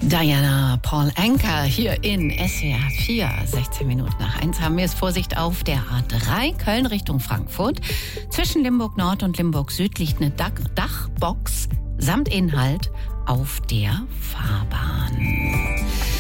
Diana Paul Anka hier in SWR 4. 16 Minuten nach 1 haben wir es. Vorsicht auf der A3 Köln Richtung Frankfurt. Zwischen Limburg Nord und Limburg Süd liegt eine Dachbox samt Inhalt auf der Fahrbahn.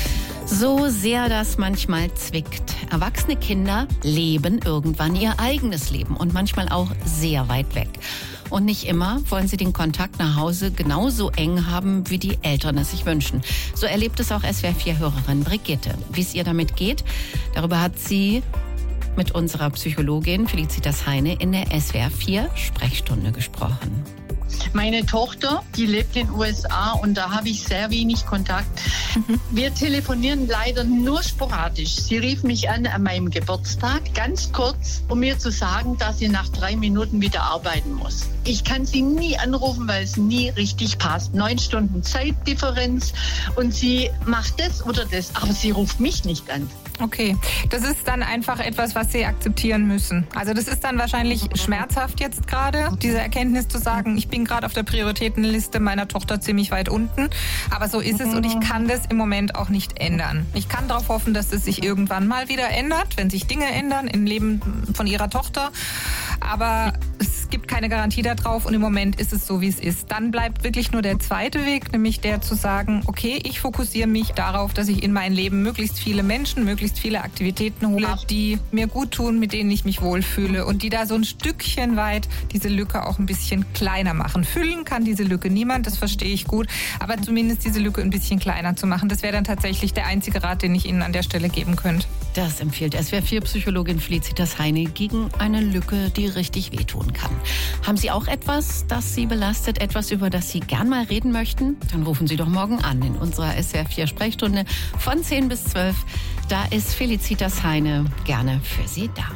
So sehr das manchmal zwickt. Erwachsene Kinder leben irgendwann ihr eigenes Leben und manchmal auch sehr weit weg. Und nicht immer wollen sie den Kontakt nach Hause genauso eng haben, wie die Eltern es sich wünschen. So erlebt es auch SWR4-Hörerin Brigitte. Wie es ihr damit geht, darüber hat sie mit unserer Psychologin Felicitas Heine in der SWR4-Sprechstunde gesprochen. Meine Tochter, die lebt in den USA und da habe ich sehr wenig Kontakt. Wir telefonieren leider nur sporadisch. Sie rief mich an meinem Geburtstag, ganz kurz, um mir zu sagen, dass sie nach 3 Minuten wieder arbeiten muss. Ich kann sie nie anrufen, weil es nie richtig passt. 9 Stunden Zeitdifferenz und sie macht das oder das, aber sie ruft mich nicht an. Okay, das ist dann einfach etwas, was Sie akzeptieren müssen. Also das ist dann wahrscheinlich schmerzhaft jetzt gerade, diese Erkenntnis zu sagen, ich bin gerade auf der Prioritätenliste meiner Tochter ziemlich weit unten. Aber so ist es und ich kann das im Moment auch nicht ändern. Ich kann darauf hoffen, dass es sich irgendwann mal wieder ändert, wenn sich Dinge ändern im Leben von Ihrer Tochter. Aber es gibt keine Garantie darauf und im Moment ist es so, wie es ist. Dann bleibt wirklich nur der zweite Weg, nämlich der zu sagen, okay, ich fokussiere mich darauf, dass ich in mein Leben möglichst viele Menschen, möglichst viele Aktivitäten hole, die mir gut tun, mit denen ich mich wohlfühle und die da so ein Stückchen weit diese Lücke auch ein bisschen kleiner machen. Füllen kann diese Lücke niemand, das verstehe ich gut, aber zumindest diese Lücke ein bisschen kleiner zu machen, das wäre dann tatsächlich der einzige Rat, den ich Ihnen an der Stelle geben könnte. Das empfiehlt SWR4-Psychologin Felicitas Heine gegen eine Lücke, die richtig wehtun kann. Haben Sie auch etwas, das Sie belastet, etwas, über das Sie gern mal reden möchten? Dann rufen Sie doch morgen an in unserer SWR4-Sprechstunde von 10 bis 12. Da ist Felicitas Heine gerne für Sie da.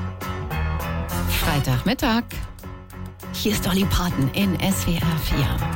Freitagmittag. Hier ist Dolly Parton in SWR 4.